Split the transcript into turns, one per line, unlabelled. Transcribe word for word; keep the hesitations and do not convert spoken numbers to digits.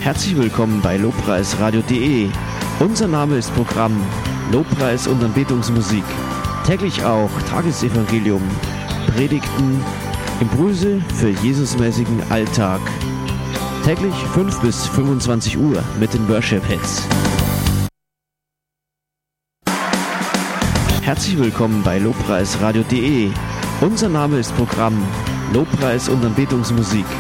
Herzlich willkommen bei lobpreisradio punkt de. Unser Name ist Programm Lobpreis und Anbetungsmusik. Täglich auch Tagesevangelium, Predigten, Impulse für Jesusmäßigen Alltag. Täglich fünf bis fünfundzwanzig Uhr mit den Worship Hits. Herzlich willkommen bei lobpreisradio punkt de. Unser Name ist Programm Lobpreis und Anbetungsmusik.